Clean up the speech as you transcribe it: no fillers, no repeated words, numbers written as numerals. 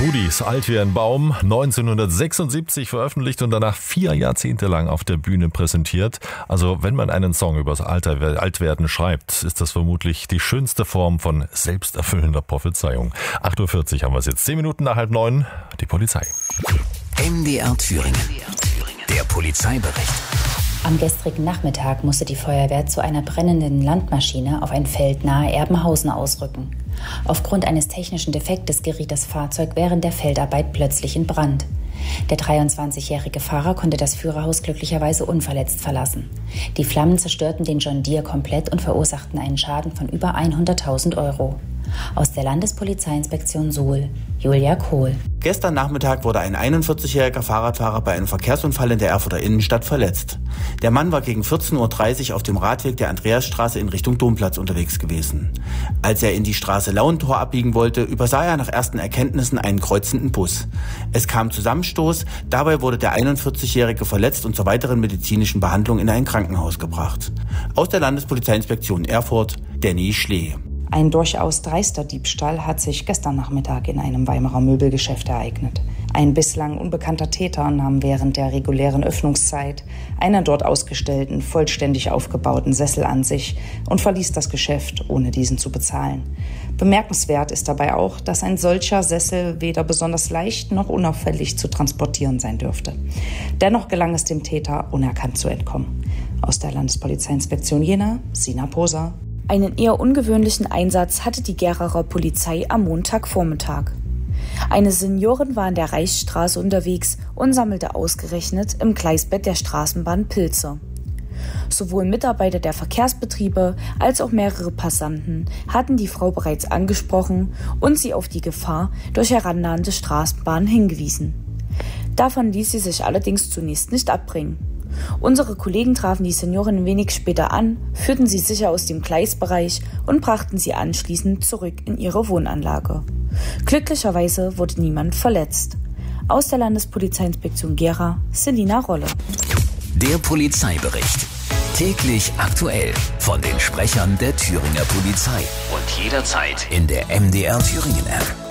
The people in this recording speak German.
Rudis Alt wie ein Baum, 1976 veröffentlicht und danach 4 Jahrzehnte lang auf der Bühne präsentiert. Also wenn man einen Song übers Altwerden schreibt, ist das vermutlich die schönste Form von selbsterfüllender Prophezeiung. 8.40 Uhr haben wir es jetzt, 10 Minuten nach 8:30, die Polizei. MDR Thüringen, der Polizeibericht. Am gestrigen Nachmittag musste die Feuerwehr zu einer brennenden Landmaschine auf ein Feld nahe Erbenhausen ausrücken. Aufgrund eines technischen Defektes geriet das Fahrzeug während der Feldarbeit plötzlich in Brand. Der 23-jährige Fahrer konnte das Führerhaus glücklicherweise unverletzt verlassen. Die Flammen zerstörten den John Deere komplett und verursachten einen Schaden von über 100.000 Euro. Aus der Landespolizeiinspektion Suhl, Julia Kohl. Gestern Nachmittag wurde ein 41-jähriger Fahrradfahrer bei einem Verkehrsunfall in der Erfurter Innenstadt verletzt. Der Mann war gegen 14.30 Uhr auf dem Radweg der Andreasstraße in Richtung Domplatz unterwegs gewesen. Als er in die Straße Lauentor abbiegen wollte, übersah er nach ersten Erkenntnissen einen kreuzenden Bus. Es kam Zusammenstoß, dabei wurde der 41-jährige verletzt und zur weiteren medizinischen Behandlung in ein Krankenhaus gebracht. Aus der Landespolizeiinspektion Erfurt, Danny Schlee. Ein durchaus dreister Diebstahl hat sich gestern Nachmittag in einem Weimarer Möbelgeschäft ereignet. Ein bislang unbekannter Täter nahm während der regulären Öffnungszeit einen dort ausgestellten, vollständig aufgebauten Sessel an sich und verließ das Geschäft, ohne diesen zu bezahlen. Bemerkenswert ist dabei auch, dass ein solcher Sessel weder besonders leicht noch unauffällig zu transportieren sein dürfte. Dennoch gelang es dem Täter, unerkannt zu entkommen. Aus der Landespolizeiinspektion Jena, Sina Poser. Einen eher ungewöhnlichen Einsatz hatte die Geraer Polizei am Montagvormittag. Eine Seniorin war an der Reichsstraße unterwegs und sammelte ausgerechnet im Gleisbett der Straßenbahn Pilze. Sowohl Mitarbeiter der Verkehrsbetriebe als auch mehrere Passanten hatten die Frau bereits angesprochen und sie auf die Gefahr durch herannahende Straßenbahnen hingewiesen. Davon ließ sie sich allerdings zunächst nicht abbringen. Unsere Kollegen trafen die Seniorin wenig später an, führten sie sicher aus dem Gleisbereich und brachten sie anschließend zurück in ihre Wohnanlage. Glücklicherweise wurde niemand verletzt. Aus der Landespolizeiinspektion Gera, Selina Rolle. Der Polizeibericht. Täglich aktuell von den Sprechern der Thüringer Polizei. Und jederzeit in der MDR Thüringen App.